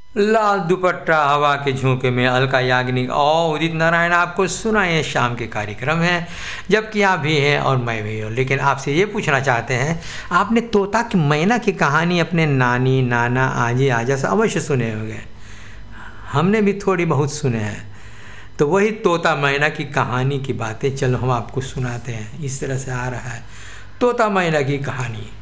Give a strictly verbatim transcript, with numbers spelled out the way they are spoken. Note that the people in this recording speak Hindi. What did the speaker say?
लाल दुपट्टा हवा के झोंके में अलका याग्निक और उदित नारायण आपको सुनाए शाम के कार्यक्रम है, जबकि आप भी हैं और मैं भी हूँ। लेकिन आपसे ये पूछना चाहते हैं, आपने तोता की मैना की कहानी अपने नानी नाना आजी आजा से अवश्य सुने होंगे। हमने भी थोड़ी बहुत सुने हैं। तो वही तोता मैना की कहानी की बातें चलो हम आपको सुनाते हैं। इस तरह से आ रहा है तोता मैना की कहानी।